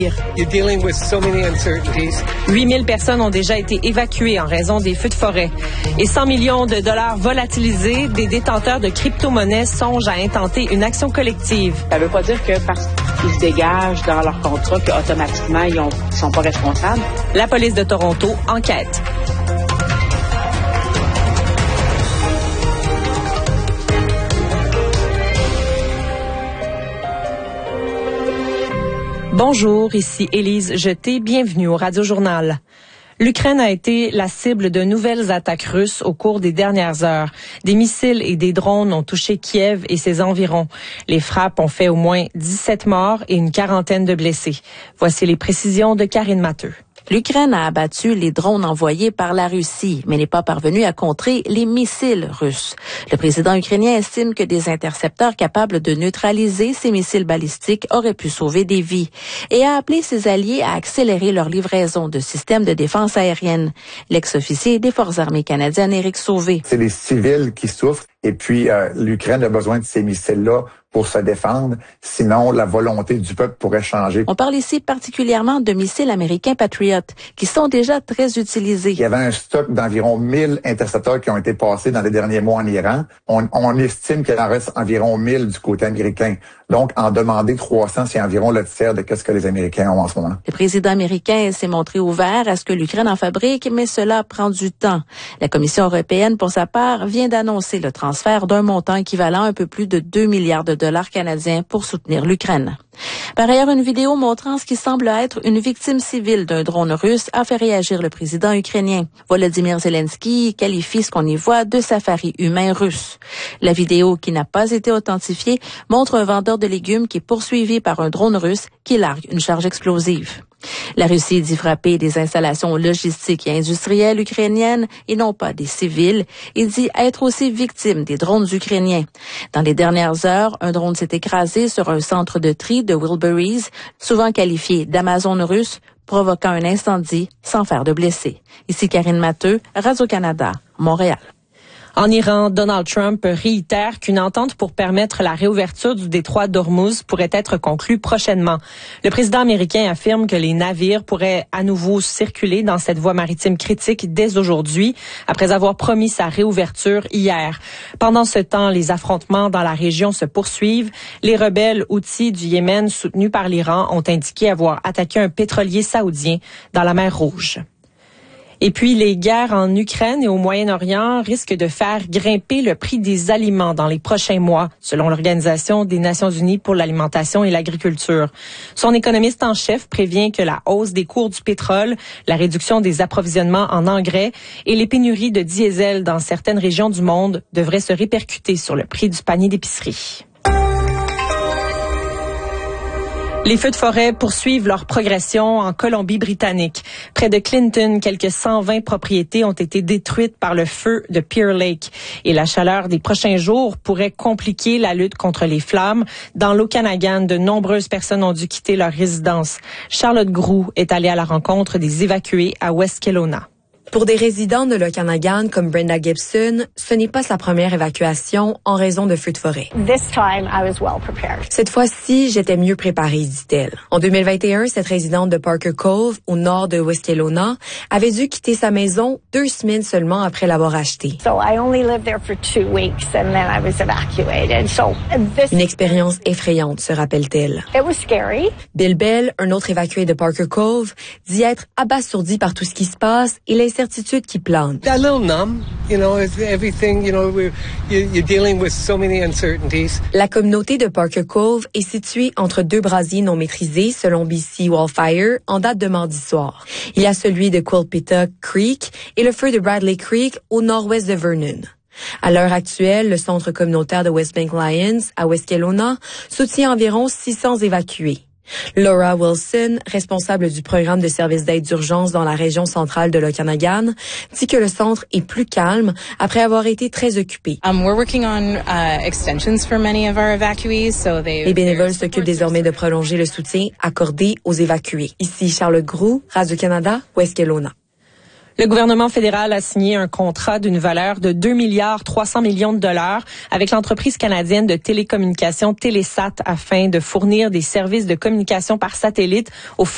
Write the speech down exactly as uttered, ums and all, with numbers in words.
You're dealing with so many uncertainties. huit mille personnes ont déjà été évacuées en raison des feux de forêt. Et cent millions de dollars volatilisés, des détenteurs de crypto-monnaies songent à intenter une action collective. Ça ne veut pas dire que parce qu'ils se dégagent dans leur contrat qu'automatiquement, ils ne sont pas responsables. La police de Toronto enquête. Bonjour, ici Élise Jeté, bienvenue au Radio-Journal. L'Ukraine a été la cible de nouvelles attaques russes au cours des dernières heures. Des missiles et des drones ont touché Kiev et ses environs. Les frappes ont fait au moins dix-sept morts et une quarantaine de blessés. Voici les précisions de Karine Matteux. L'Ukraine a abattu les drones envoyés par la Russie, mais n'est pas parvenue à contrer les missiles russes. Le président ukrainien estime que des intercepteurs capables de neutraliser ces missiles balistiques auraient pu sauver des vies et a appelé ses alliés à accélérer leur livraison de systèmes de défense aérienne. L'ex-officier des Forces armées canadiennes, Éric Sauvé. C'est les civils qui souffrent et puis euh, l'Ukraine a besoin de ces missiles-là pour se défendre, sinon la volonté du peuple pourrait changer. On parle ici particulièrement de missiles américains Patriot, qui sont déjà très utilisés. Il y avait un stock d'environ mille intercepteurs qui ont été passés dans les derniers mois en Iran. On, on estime qu'il en reste environ mille du côté américain. Donc, en demander trois cents, c'est environ le tiers de ce que les Américains ont en ce moment. Le président américain s'est montré ouvert à ce que l'Ukraine en fabrique, mais cela prend du temps. La Commission européenne, pour sa part, vient d'annoncer le transfert d'un montant équivalent à un peu plus de deux milliards de dollars canadiens pour soutenir l'Ukraine. Par ailleurs, une vidéo montrant ce qui semble être une victime civile d'un drone russe a fait réagir le président ukrainien. Volodymyr Zelensky qualifie ce qu'on y voit de safari humain russe. La vidéo, qui n'a pas été authentifiée, montre un vendeur de légumes qui est poursuivi par un drone russe qui largue une charge explosive. La Russie dit frapper des installations logistiques et industrielles ukrainiennes et non pas des civils. Il dit être aussi victime des drones ukrainiens. Dans les dernières heures, un drone s'est écrasé sur un centre de tri de Wilburys, souvent qualifié d'Amazon russe, provoquant un incendie sans faire de blessés. Ici Karine Matteux, Radio-Canada, Montréal. En Iran, Donald Trump réitère qu'une entente pour permettre la réouverture du détroit d'Ormuz pourrait être conclue prochainement. Le président américain affirme que les navires pourraient à nouveau circuler dans cette voie maritime critique dès aujourd'hui, après avoir promis sa réouverture hier. Pendant ce temps, les affrontements dans la région se poursuivent. Les rebelles Houthis du Yémen, soutenus par l'Iran, ont indiqué avoir attaqué un pétrolier saoudien dans la mer Rouge. Et puis, les guerres en Ukraine et au Moyen-Orient risquent de faire grimper le prix des aliments dans les prochains mois, selon l'Organisation des Nations Unies pour l'alimentation et l'agriculture. Son économiste en chef prévient que la hausse des cours du pétrole, la réduction des approvisionnements en engrais et les pénuries de diesel dans certaines régions du monde devraient se répercuter sur le prix du panier d'épicerie. Les feux de forêt poursuivent leur progression en Colombie-Britannique. Près de Clinton, quelques cent vingt propriétés ont été détruites par le feu de Pearl Lake. Et la chaleur des prochains jours pourrait compliquer la lutte contre les flammes. Dans l'Okanagan, de nombreuses personnes ont dû quitter leur résidence. Charlotte Groux est allée à la rencontre des évacués à West Kelowna. Pour des résidents de l'Okanagan comme Brenda Gibson, ce n'est pas sa première évacuation en raison de feux de forêt. This time, I was well prepared. Cette fois-ci, j'étais mieux préparée, dit-elle. En deux mille vingt et un, cette résidente de Parker Cove, au nord de West Kelowna, avait dû quitter sa maison deux semaines seulement après l'avoir achetée. So I only lived there for two weeks and then I was evacuated. So this Une expérience effrayante, se rappelle-t-elle. It was scary. Bill Bell, un autre évacué de Parker Cove, dit être abasourdi par tout ce qui se passe et l'incertitude qui plante. A little numb, you know, everything, you know, we're, you're dealing with so many uncertainties. La communauté de Parker Cove est située entre deux brasiers non maîtrisés, selon B C Wildfire, en date de mardi soir. Il y a celui de Quilpita Creek et le feu de Bradley Creek au nord-ouest de Vernon. À l'heure actuelle, le centre communautaire de Westbank Lions, à West Kelowna, soutient environ six cents évacués. Laura Wilson, responsable du programme de services d'aide d'urgence dans la région centrale de l'Okanagan, dit que le centre est plus calme après avoir été très occupé. Um, we're working on uh, extensions for many of our evacuees, so they. Les bénévoles s'occupent désormais de prolonger le soutien accordé aux évacués. Ici Charlotte Groux, Radio-Canada, West Kelowna. Le gouvernement fédéral a signé un contrat d'une valeur de deux milliards trois cents millions de dollars avec l'entreprise canadienne de télécommunications Télésat afin de fournir des services de communication par satellite aux